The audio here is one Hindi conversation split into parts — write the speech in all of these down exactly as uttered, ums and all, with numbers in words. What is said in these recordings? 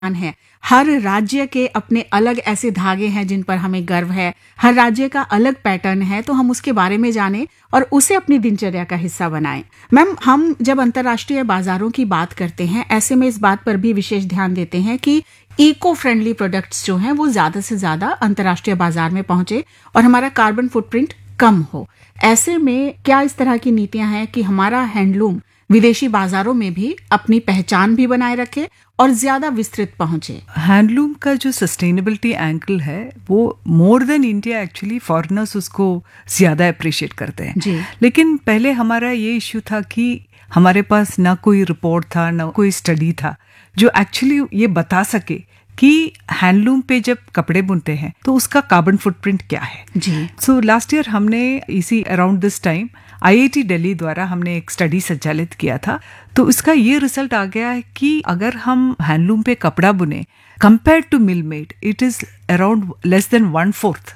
है। हर राज्य के अपने अलग ऐसे धागे हैं जिन पर हमें गर्व है, हर राज्य का अलग पैटर्न है, तो हम उसके बारे में जानें और उसे अपनी दिनचर्या का हिस्सा बनाएं। मैम, हम जब अंतर्राष्ट्रीय बाजारों की बात करते हैं, ऐसे में इस बात पर भी विशेष ध्यान देते हैं कि इको फ्रेंडली प्रोडक्ट्स जो हैं वो ज्यादा से ज्यादा अंतर्राष्ट्रीय बाजार में पहुंचे और हमारा कार्बन फुटप्रिंट कम हो। ऐसे में क्या इस तरह की नीतियां हैं कि हमारा हैंडलूम विदेशी बाजारों में भी अपनी पहचान भी बनाए रखे और ज्यादा विस्तृत पहुंचे? हैंडलूम का जो सस्टेनेबिलिटी एंगल है वो more than India actually foreigners उसको ज्यादा अप्रिशिएट करते हैं जी। लेकिन पहले हमारा ये इश्यू था कि हमारे पास ना कोई रिपोर्ट था, ना कोई स्टडी था जो एक्चुअली ये बता सके कि हैंडलूम पे जब कपड़े बुनते हैं तो उसका कार्बन फुटप्रिंट क्या है। जी। सो लास्ट ईयर हमने इसी around this time IIT Delhi द्वारा हमने एक स्टडी संचालित किया था। तो इसका ये रिजल्ट आ गया है कि अगर हम हैंडलूम पे कपड़ा बुने compare to mill made, it is around less than one fourth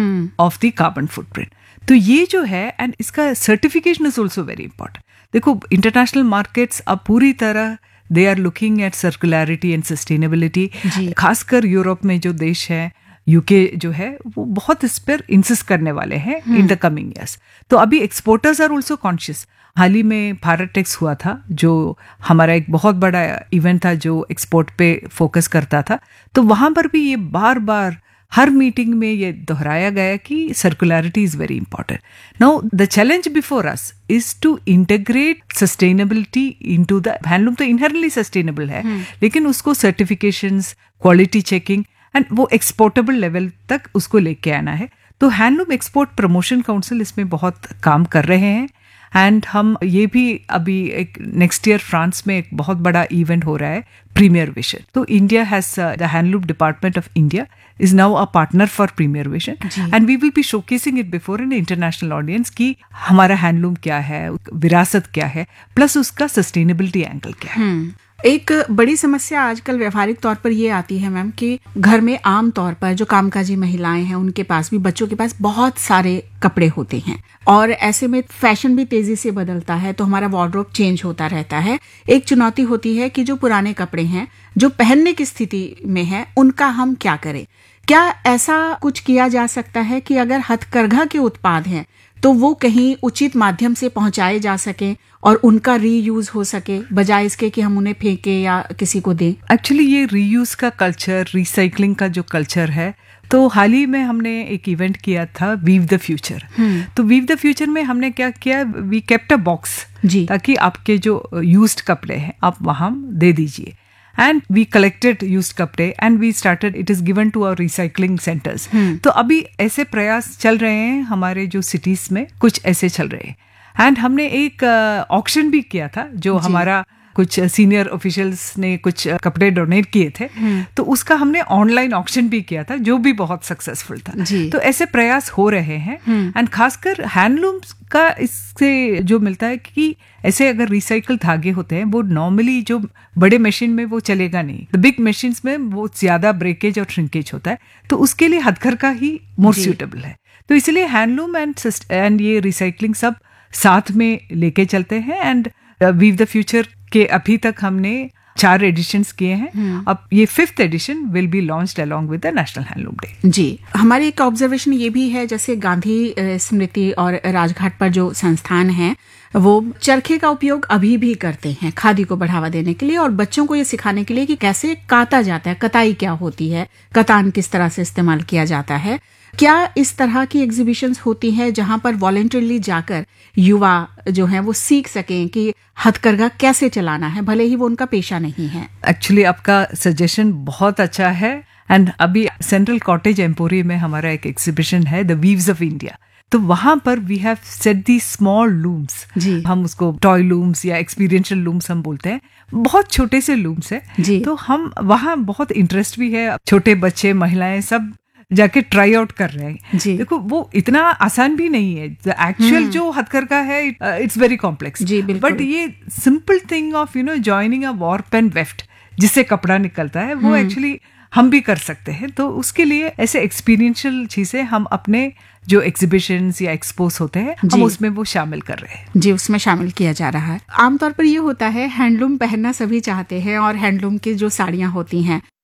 of the carbon footprint. तो ये जो है, एंड इसका certification is also very important. देखो, इंटरनेशनल मार्केट्स अब पूरी तरह they are looking at सर्कुलरिटी and sustainability. खासकर यूरोप में जो देश है, यूके जो है, वो बहुत इस पर इंसिस्ट करने वाले हैं इन द कमिंग ईयर्स। तो अभी एक्सपोर्टर्स आर ऑल्सो कॉन्शियस। हाल ही में भारत टेक्स हुआ था, जो हमारा एक बहुत बड़ा इवेंट था जो एक्सपोर्ट पे फोकस करता था। तो वहां पर भी ये बार बार हर मीटिंग में ये दोहराया गया कि सर्कुलरिटी is very important. Now the challenge before us is to integrate sustainability into the handloom. तो इनहेरेंटली सस्टेनेबल है, लेकिन उसको सर्टिफिकेशंस, क्वालिटी चेकिंग एंड वो एक्सपोर्टेबल लेवल तक उसको लेके आना है। तो हैंडलूम एक्सपोर्ट प्रमोशन काउंसिल इसमें बहुत काम कर रहे हैं। एंड हम ये भी अभी एक नेक्स्ट ईयर फ्रांस में एक बहुत बड़ा इवेंट हो रहा है, प्रीमियर विजन। तो India has the handloom department of India is now a partner for Premier Vision, and we will be showcasing it before an international audience कि हमारा हैंडलूम क्या है, विरासत क्या है, प्लस उसका सस्टेनेबिलिटी एंगल क्या है। एक बड़ी समस्या आजकल व्यवहारिक तौर पर ये आती है मैम कि घर में आम तौर पर जो कामकाजी महिलाएं हैं उनके पास भी, बच्चों के पास बहुत सारे कपड़े होते हैं और ऐसे में फैशन भी तेजी से बदलता है, तो हमारा वार्डरोब चेंज होता रहता है। एक चुनौती होती है कि जो पुराने कपड़े हैं जो पहनने की स्थिति में है उनका हम क्या करें? क्या ऐसा कुछ किया जा सकता है कि अगर हथकरघा के उत्पाद हैं तो वो कहीं उचित माध्यम से पहुंचाए जा सके और उनका रीयूज हो सके, बजाय इसके कि हम उन्हें फेंके या किसी को दें? एक्चुअली ये रीयूज का कल्चर, रिसाइकलिंग का जो कल्चर है, तो हाल ही में हमने एक इवेंट किया था, वीव द फ्यूचर। तो वीव द फ्यूचर में हमने क्या किया, वी केप्ट अ बॉक्स, ताकि आपके जो यूज्ड कपड़े हैं आप वहां दे दीजिए। And we collected used कपड़े and we started, it is given to our recycling centers. hmm. तो अभी ऐसे प्रयास चल रहे हैं हमारे जो सिटीज में, कुछ ऐसे चल रहे हैं। एंड हमने एक ऑक्शन uh, भी किया था, जो हमारा कुछ सीनियर ऑफिशियल्स ने कुछ कपड़े डोनेट किए थे, तो उसका हमने ऑनलाइन ऑक्शन भी किया था, जो भी बहुत सक्सेसफुल था। तो ऐसे प्रयास हो रहे हैं। एंड खासकर हैंडलूम्स का इससे जो मिलता है कि ऐसे अगर रिसाइकल धागे होते हैं वो नॉर्मली जो बड़े मशीन में वो चलेगा नहीं, द बिग मशीन्स में वो ज्यादा ब्रेकेज और श्रिंकेज होता है, तो उसके लिए हथकरघा ही मोर सूटेबल है। तो इसलिए हैंडलूम एंड एंड ये रिसाइकलिंग सब साथ में लेके चलते हैं। एंड वीव द फ्यूचर के अभी तक हमने चार एडिशंस किए हैं। अब ये fifth edition will be launched along with the national handloom day. जी, हमारी एक ऑब्जर्वेशन ये भी है, जैसे गांधी स्मृति और राजघाट पर जो संस्थान हैं वो चरखे का उपयोग अभी भी करते हैं खादी को बढ़ावा देने के लिए और बच्चों को ये सिखाने के लिए कि कैसे काता जाता है, कताई क्या होती है, कतान किस तरह से इस्तेमाल किया जाता है। क्या इस तरह की एग्जीबिशंस होती हैं जहां पर वॉलंटरीली जाकर युवा जो हैं वो सीख सकें कि हथकरघा कैसे चलाना है, भले ही वो उनका पेशा नहीं है? एक्चुअली आपका सजेशन बहुत अच्छा है। एंड अभी सेंट्रल कॉटेज एम्पोरियम में हमारा एक एग्जीबिशन है, द वीव्स ऑफ इंडिया। तो वहां पर we have set the small looms, हम उसको टॉय लूम्स या एक्सपीरियंशियल लूम्स हम बोलते हैं, बहुत छोटे से लूम्स है। तो हम वहां बहुत इंटरेस्ट भी है, छोटे बच्चे, महिलाएं सब जाके ट्राई आउट कर रहे हैं। देखो, वो इतना आसान भी नहीं है, एक्चुअल जो हथकरघा है इट्स वेरी कॉम्प्लेक्स, बट ये simple thing of you know joining a warp and weft जिससे कपड़ा निकलता है, वो एक्चुअली हम भी कर सकते हैं। तो उसके लिए ऐसे एक्सपीरियंशियल चीजें हम अपने जो एग्जीबिशंस या एक्सपोज होते हैं हम उसमें वो शामिल कर रहे हैं। जी, उसमें शामिल किया जा रहा है। आमतौर पर ये होता है, हैंडलूम पहनना सभी चाहते हैं और हैंडलूम की जो साड़ियां होती हैं